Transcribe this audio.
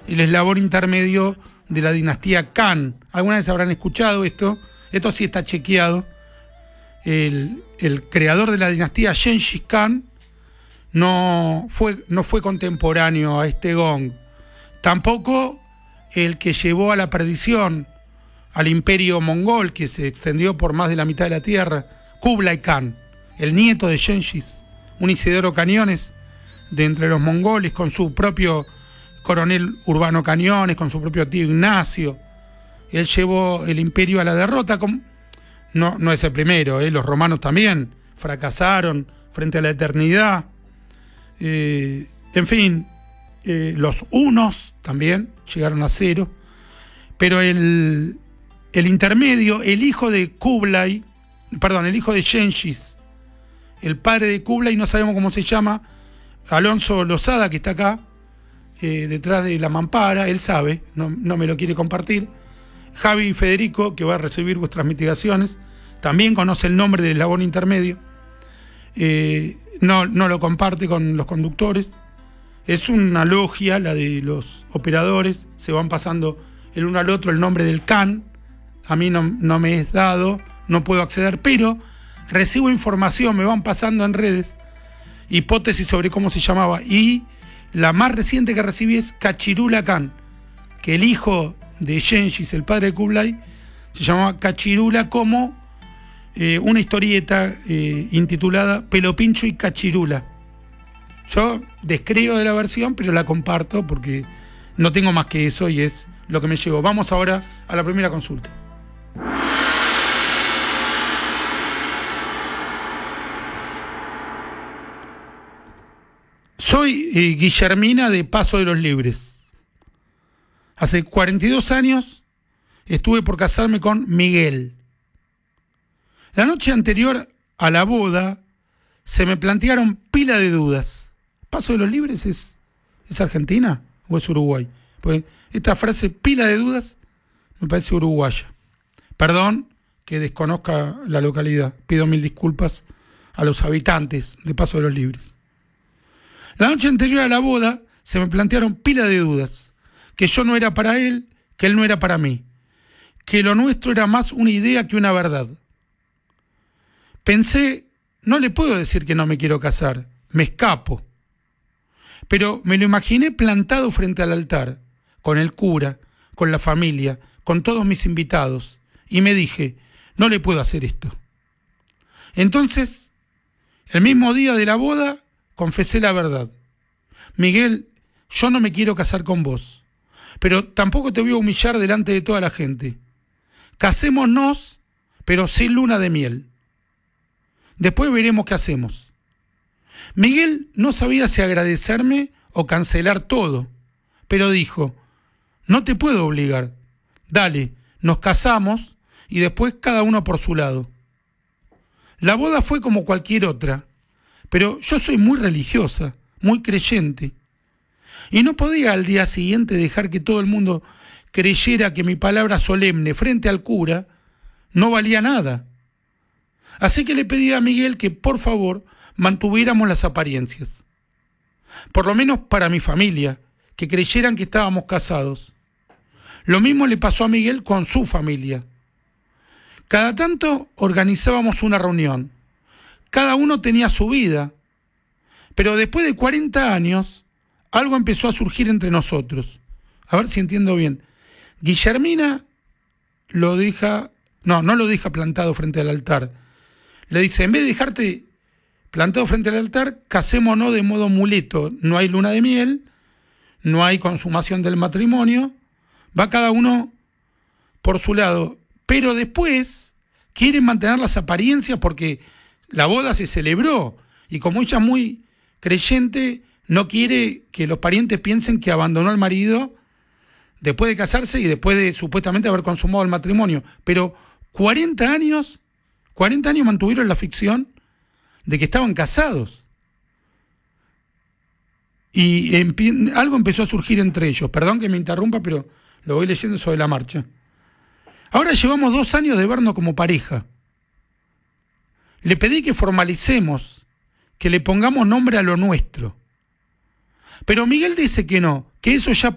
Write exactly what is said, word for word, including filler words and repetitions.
el eslabón intermedio de la dinastía Khan. Alguna vez habrán escuchado esto, esto sí está chequeado. El, el creador de la dinastía, Gengis Khan, no fue, no fue contemporáneo a este gong. Tampoco el que llevó a la perdición al imperio mongol, que se extendió por más de la mitad de la tierra, Kublai Khan, el nieto de Gengis, un Isidoro Cañones de entre los mongoles, con su propio coronel Urbano Cañones, con su propio tío Ignacio. Él llevó el imperio a la derrota. Con... No, no es el primero, ¿eh? Los romanos también fracasaron frente a la eternidad. Eh, en fin, eh, los hunos también llegaron a cero. Pero el, el intermedio, el hijo de Kublai, perdón, el hijo de Gengis, el padre de Kublai, no sabemos cómo se llama, Alonso Lozada, que está acá, eh, detrás de la mampara, él sabe, no, no me lo quiere compartir. Javi y Federico, que va a recibir vuestras mitigaciones, también conoce el nombre del eslabón intermedio, eh, no, no lo comparte con los conductores. Es una logia, la de los operadores, se van pasando el uno al otro el nombre del Khan. A mí no, no me es dado, no puedo acceder, pero recibo información, me van pasando en redes hipótesis sobre cómo se llamaba, y la más reciente que recibí es Kachirula Khan, que el hijo de Gengis, el padre de Kublai, se llamaba Cachirula, como eh, una historieta eh, intitulada Pelopincho y Cachirula. Yo descreo de la versión, pero la comparto porque no tengo más que eso y es lo que me llegó. Vamos ahora a la primera consulta. Soy eh, Guillermina de Paso de los Libres. Hace cuarenta y dos años estuve por casarme con Miguel. La noche anterior a la boda se me plantearon pila de dudas. ¿Paso de los Libres es, es Argentina o es Uruguay? Pues esta frase, pila de dudas, me parece uruguaya. Perdón que desconozca la localidad. Pido mil disculpas a los habitantes de Paso de los Libres. La noche anterior a la boda se me plantearon pila de dudas. Que yo no era para él, que él no era para mí. Que lo nuestro era más una idea que una verdad. Pensé, no le puedo decir que no me quiero casar, me escapo. Pero me lo imaginé plantado frente al altar, con el cura, con la familia, con todos mis invitados, y me dije, no le puedo hacer esto. Entonces, el mismo día de la boda, confesé la verdad. Miguel, yo no me quiero casar con vos, pero tampoco te voy a humillar delante de toda la gente. Casémonos, pero sin luna de miel. Después veremos qué hacemos. Miguel no sabía si agradecerme o cancelar todo, pero dijo, no te puedo obligar. Dale, nos casamos y después cada uno por su lado. La boda fue como cualquier otra, pero yo soy muy religiosa, muy creyente. Y no podía al día siguiente dejar que todo el mundo creyera que mi palabra solemne frente al cura no valía nada. Así que le pedí a Miguel que, por favor, mantuviéramos las apariencias. Por lo menos para mi familia, que creyeran que estábamos casados. Lo mismo le pasó a Miguel con su familia. Cada tanto organizábamos una reunión. Cada uno tenía su vida. Pero después de cuarenta años, algo empezó a surgir entre nosotros. A ver si entiendo bien. Guillermina lo deja... No, no lo deja plantado frente al altar. Le dice, en vez de dejarte plantado frente al altar, casémonos de modo muleto. No hay luna de miel, no hay consumación del matrimonio. Va cada uno por su lado. Pero después quieren mantener las apariencias porque la boda se celebró. Y como ella es muy creyente, no quiere que los parientes piensen que abandonó al marido después de casarse y después de supuestamente haber consumado el matrimonio. Pero cuarenta años, cuarenta años mantuvieron la ficción de que estaban casados. Y empi- algo empezó a surgir entre ellos. Perdón que me interrumpa, pero lo voy leyendo sobre la marcha. Ahora llevamos dos años de vernos como pareja. Le pedí que formalicemos, que le pongamos nombre a lo nuestro. Pero Miguel dice que no, que eso ya